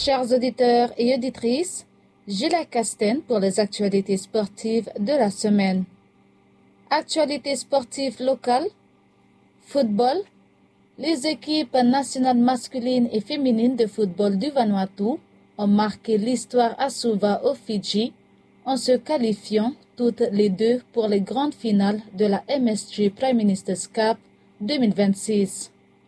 Chers auditeurs et auditrices, Gilles Castan pour les actualités sportives de la semaine. Actualités sportives locales, football. Les équipes nationales masculines et féminines de football du Vanuatu ont marqué l'histoire à Suva au Fidji en se qualifiant toutes les deux pour les grandes finales de la MSG Prime Minister's Cup 2026.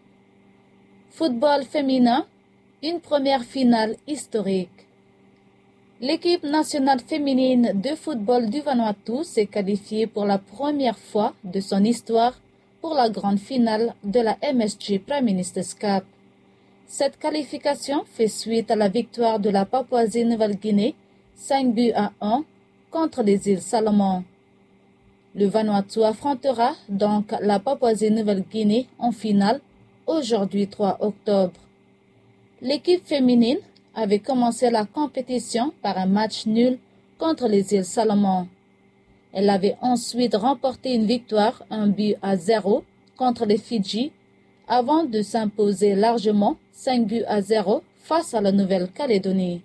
Football féminin, une première finale historique. L'équipe nationale féminine de football du Vanuatu s'est qualifiée pour la première fois de son histoire pour la grande finale de la MSG Prime Minister's Cup. Cette qualification fait suite à la victoire de la Papouasie-Nouvelle-Guinée 5-1 contre les îles Salomon. Le Vanuatu affrontera donc la Papouasie-Nouvelle-Guinée en finale aujourd'hui 3 octobre. L'équipe féminine avait commencé la compétition par un match nul contre les îles Salomon. Elle avait ensuite remporté une victoire 1-0 contre les Fidji avant de s'imposer largement 5-0 face à la Nouvelle-Calédonie.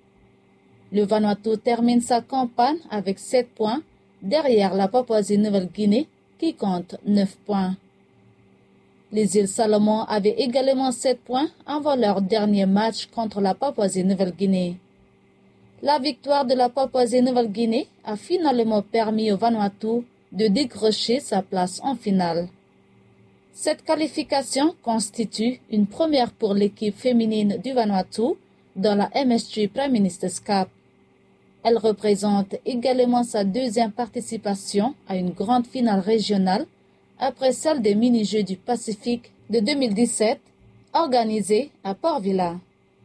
Le Vanuatu termine sa campagne avec 7 points derrière la Papouasie-Nouvelle-Guinée qui compte 9 points. Les îles Salomon avaient également 7 points avant leur dernier match contre la Papouasie-Nouvelle-Guinée. La victoire de la Papouasie-Nouvelle-Guinée a finalement permis au Vanuatu de décrocher sa place en finale. Cette qualification constitue une première pour l'équipe féminine du Vanuatu dans la MSG Prime Minister's Cup. Elle représente également sa deuxième participation à une grande finale régionale après celle des mini-jeux du Pacifique de 2017 organisée à Port-Vila.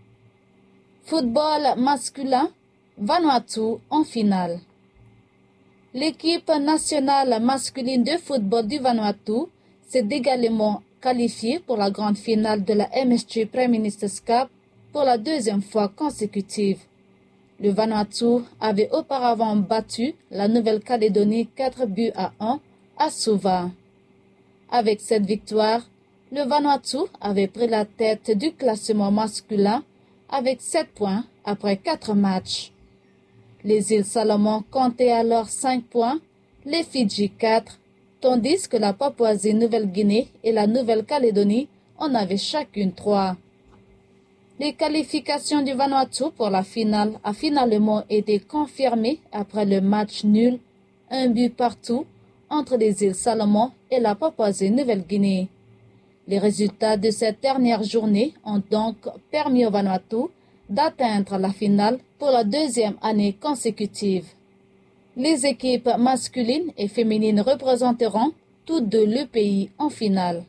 Football masculin, Vanuatu en finale. L'équipe nationale masculine de football du Vanuatu s'est également qualifiée pour la grande finale de la MSG Prime Minister's Cup pour la deuxième fois consécutive. Le Vanuatu avait auparavant battu la Nouvelle-Calédonie 4-1 à Suva. Avec cette victoire, le Vanuatu avait pris la tête du classement masculin avec 7 points après 4 matchs. Les îles Salomon comptaient alors 5 points, les Fidji 4, tandis que la Papouasie-Nouvelle-Guinée et la Nouvelle-Calédonie en avaient chacune 3. Les qualifications du Vanuatu pour la finale a finalement été confirmées après le match nul, 1 but partout, entre les îles Salomon et la Papouasie-Nouvelle-Guinée. Les résultats de cette dernière journée ont donc permis au Vanuatu d'atteindre la finale pour la deuxième année consécutive. Les équipes masculines et féminines représenteront toutes deux le pays en finale.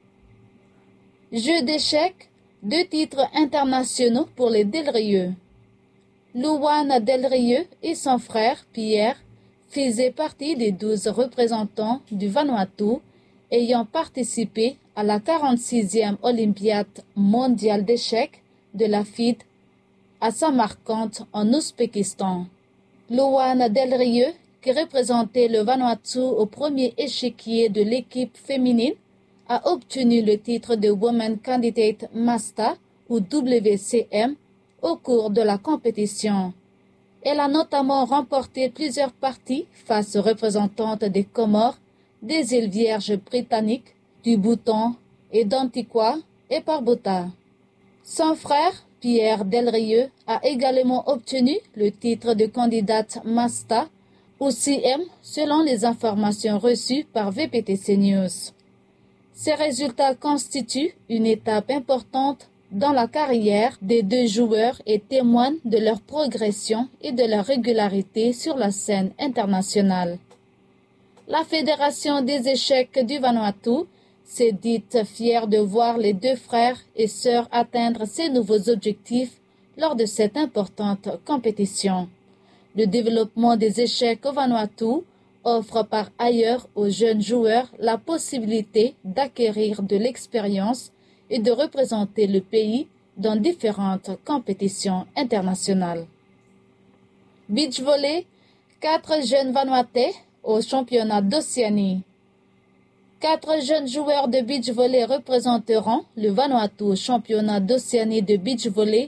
Jeu d'échecs, 2 titres internationaux pour les Delrieux. Luan Delrieux et son frère Pierre faisaient partie des 12 représentants du Vanuatu ayant participé à la 46e Olympiade mondiale d'échecs de la FIDE à Samarkand en Ouzbékistan. Luan Delrieux, qui représentait le Vanuatu au premier échiquier de l'équipe féminine, a obtenu le titre de Women Candidate Master ou WCM au cours de la compétition. Elle a notamment remporté plusieurs parties face aux représentantes des Comores, des îles Vierges britanniques, du Bhoutan et d'Antigua et Barbuda. Son frère, Pierre Delrieux, a également obtenu le titre de candidate Master ou CM selon les informations reçues par VPTC News. Ces résultats constituent une étape importante dans la carrière des 2 joueurs et témoignent de leur progression et de leur régularité sur la scène internationale. La Fédération des échecs du Vanuatu s'est dite fière de voir les 2 frères et sœurs atteindre ces nouveaux objectifs lors de cette importante compétition. Le développement des échecs au Vanuatu offre par ailleurs aux jeunes joueurs la possibilité d'acquérir de l'expérience et de représenter le pays dans différentes compétitions internationales. Beach volley, 4 jeunes Vanuatais au championnat d'Océanie. 4 jeunes joueurs de beach volley représenteront le Vanuatu au championnat d'Océanie de beach volley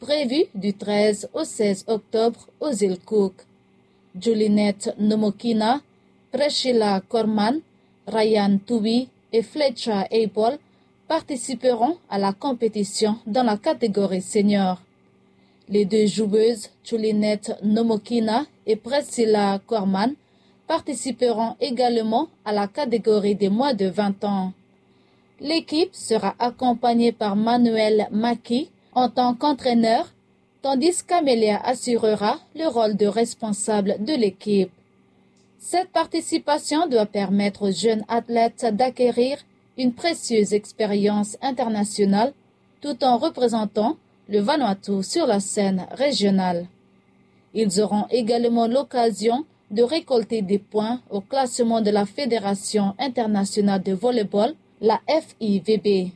prévue du 13 au 16 octobre aux îles Cook. Julinet Nomokina, Priscilla Corman, Ryan Tui et Fletcher Apple participeront à la compétition dans la catégorie senior. Les deux joueuses, Julinet Nomokina et Priscilla Corman, participeront également à la catégorie des moins de 20 ans. L'équipe sera accompagnée par Manuel Maki en tant qu'entraîneur, tandis qu'Amelia assurera le rôle de responsable de l'équipe. Cette participation doit permettre aux jeunes athlètes d'acquérir une précieuse expérience internationale tout en représentant le Vanuatu sur la scène régionale. Ils auront également l'occasion de récolter des points au classement de la Fédération internationale de volleyball, la FIVB.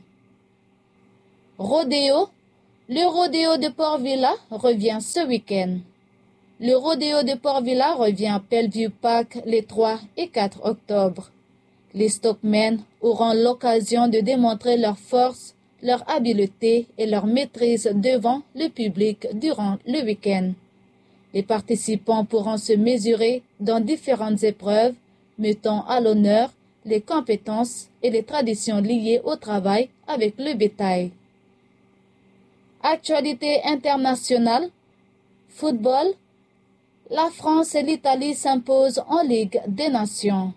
Rodéo. Le rodéo de Port Vila revient ce week-end. Le rodéo de Port Vila revient à Bellevue Park les 3 et 4 octobre. Les stockmen auront l'occasion de démontrer leur force, leur habileté et leur maîtrise devant le public durant le week-end. Les participants pourront se mesurer dans différentes épreuves, mettant à l'honneur les compétences et les traditions liées au travail avec le bétail. Actualité internationale, football, la France et l'Italie s'imposent en Ligue des Nations.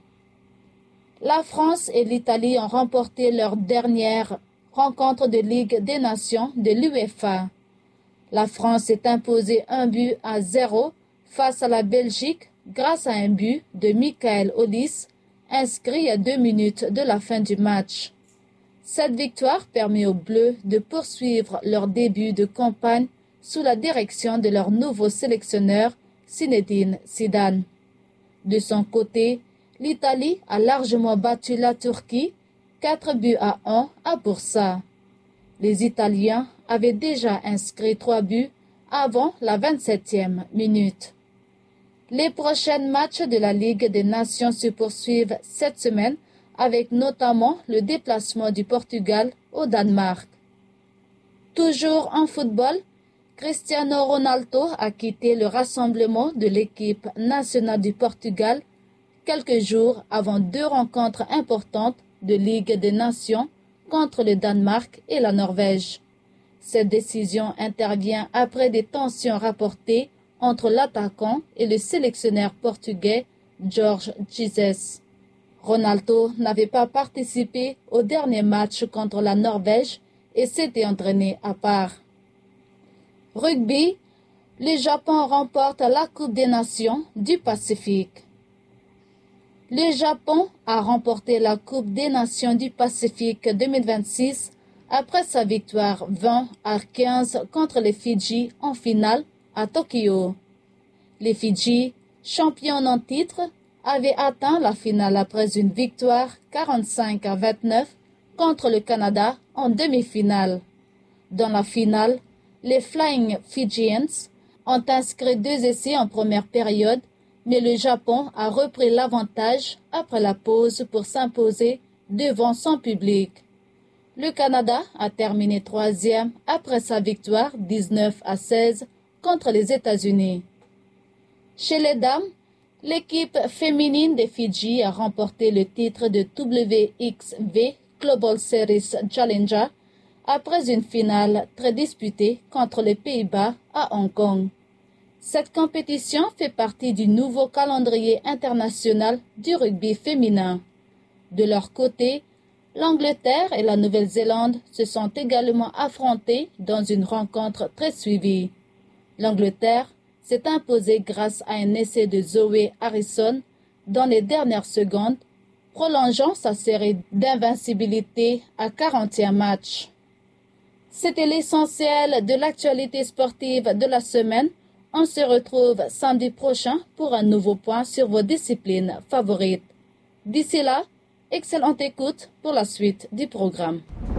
La France et l'Italie ont remporté leur dernière rencontre de Ligue des Nations de l'UEFA. La France s'est imposée 1-0 face à la Belgique grâce à un but de Michael Olise, inscrit à 2 minutes de la fin du match. Cette victoire permet aux Bleus de poursuivre leur début de campagne sous la direction de leur nouveau sélectionneur, Zinedine Zidane. De son côté, l'Italie a largement battu la Turquie, 4-1 à Bursa. Les Italiens avaient déjà inscrit 3 buts avant la 27e minute. Les prochains matchs de la Ligue des Nations se poursuivent cette semaine avec notamment le déplacement du Portugal au Danemark. Toujours en football, Cristiano Ronaldo a quitté le rassemblement de l'équipe nationale du Portugal quelques jours avant 2 rencontres importantes de Ligue des Nations contre le Danemark et la Norvège. Cette décision intervient après des tensions rapportées entre l'attaquant et le sélectionneur portugais Jorge Jesus. Ronaldo n'avait pas participé au dernier match contre la Norvège et s'était entraîné à part. Rugby, le Japon remporte la Coupe des Nations du Pacifique. Le Japon a remporté la Coupe des Nations du Pacifique 2026 après sa victoire 20-15 contre les Fidji en finale à Tokyo. Les Fidji, champions en titre, avaient atteint la finale après une victoire 45-29 contre le Canada en demi-finale. Dans la finale, les Flying Fijians ont inscrit 2 essais en première période, mais le Japon a repris l'avantage après la pause pour s'imposer devant son public. Le Canada a terminé 3e après sa victoire 19-16 contre les États-Unis. Chez les dames, l'équipe féminine des Fidji a remporté le titre de WXV Global Series Challenger après une finale très disputée contre les Pays-Bas à Hong Kong. Cette compétition fait partie du nouveau calendrier international du rugby féminin. De leur côté, l'Angleterre et la Nouvelle-Zélande se sont également affrontées dans une rencontre très suivie. L'Angleterre s'est imposée grâce à un essai de Zoé Harrison dans les dernières secondes, prolongeant sa série d'invincibilité à 41 matchs. C'était l'essentiel de l'actualité sportive de la semaine. On se retrouve samedi prochain pour un nouveau point sur vos disciplines favorites. D'ici là, excellente écoute pour la suite du programme.